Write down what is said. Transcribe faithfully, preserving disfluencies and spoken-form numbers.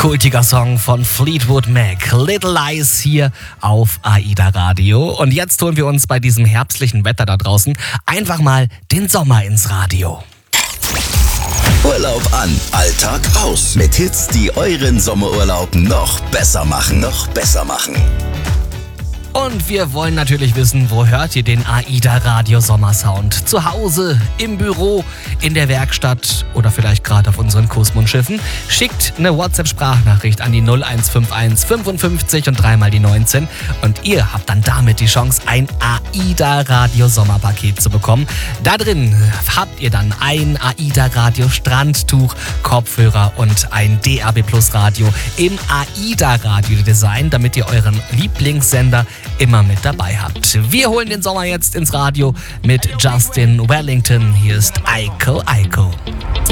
Kultiger Song von Fleetwood Mac, Little Lies hier auf AIDA Radio. Und jetzt holen wir uns bei diesem herbstlichen Wetter da draußen einfach mal den Sommer ins Radio. Urlaub an, Alltag aus. Mit Hits, die euren Sommerurlaub noch besser machen. Noch besser machen. Und wir wollen natürlich wissen, wo hört ihr den AIDA Radio Sommersound? Zu Hause, im Büro, in der Werkstatt oder vielleicht gerade auf unseren Kursmundschiffen? Schickt eine WhatsApp-Sprachnachricht an die null eins fünf eins fünfundfünfzig und dreimal die neunzehn. Und ihr habt dann damit die Chance, ein AIDA Radio Sommerpaket zu bekommen. Da drin habt ihr dann ein AIDA Radio Strandtuch, Kopfhörer und ein D A B Plus Radio im AIDA Radio Design, damit ihr euren Lieblingssender immer mit dabei habt. Wir holen den Sommer jetzt ins Radio mit Justin Wellington. Hier ist Aiko Aiko.